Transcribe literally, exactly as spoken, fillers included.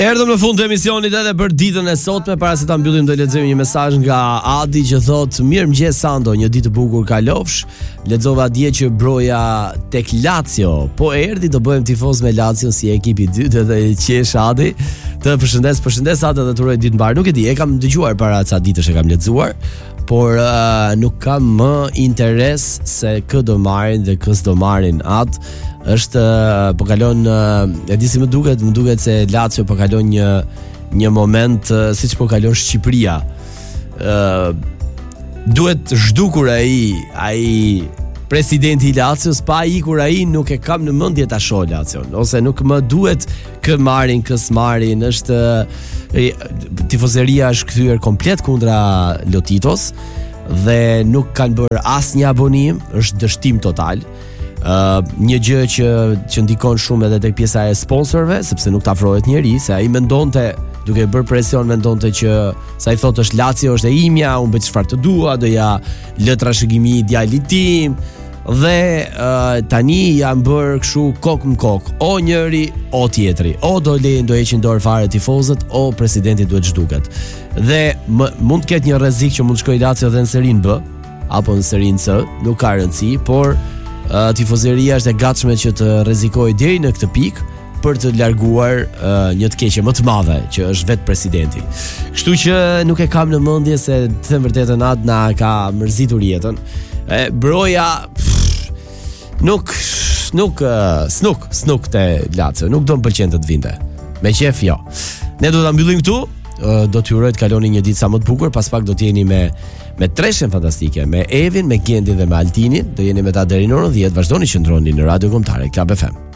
Erdhëm në fund të emisionit edhe për ditën e sotme. Para se ta mbyllim do lexojmë një mesazh nga Adi që thotë: "Mirëmëngjes Sando, një ditë e bukur kalofsh. Lexova dje që Broja tek Lazio, po erdhi do bëhem tifoz me Lazio si ekipi i dytë dhe qesh Adi. Të përshëndes, përshëndes Adi dhe të uroj ditë mbar. Nuk e di, e kam dëgjuar para ca ditësh e kam lexuar, por uh, nuk kam më interes se kë do marrin dhe kës do marrin Ad. Është po kalon, e di si më duket, më duket se Lazio po kalon një një moment siç po kalon Shqipëria. ë uh, duhet zhdukur ai ai presidenti i Lazios, pa ikur ai nuk e kam në mendje ta shoh Lazion, ose nuk më duhet kë marrin, kës marrin. Është e, tifozeria është kthyer komplet kundra Lotitos dhe nuk kanë bërë asnjë abonim, është dështim total. Uh, një gjë që që ndikon shumë edhe tek pjesa e sponsorëve, sepse nuk të afrohet njeri, se ai mendonte, duke bërë presion, mendonte që sa i thotë është Lazio, është e imja, unë bëj çfarë të dua, do ja lë trashëgimi djalit tim, dhe uh, tani janë bërë kështu kok më kok, o njëri o tjetri, o do lejnë do heqin dorë fare tifozët, o presidenti duhet zhduket. Dhe më, mund të ketë një rrezik që mund të shkojë Lazio edhe në serin B apo në serin C, nuk ka rëndësi, por Uh, tifozeria është e gatshme që të rrezikojë deri në këtë pikë për të larguar uh, një të keqe më të madhe që është vetë presidenti. Kështu që nuk e kam në mendje, se të them vërtetën Ad na ka mërzitur jetën. E Broja pff, nuk nuk uh, snuk snuk te Lazio, nuk do më pëlqen të të vinte. Me qef jo. Ne do ta mbyllim këtu. Uh, do t'ju uroj të kaloni një ditë sa më të bukur. Pas pak do të jeni me me treshen fantastike, me Evin, me Gendi dhe me Altinin. Do jeni me ta deri në orën dhjetë. Vazhdoni që ndroni në Radio Kombëtare Club F M.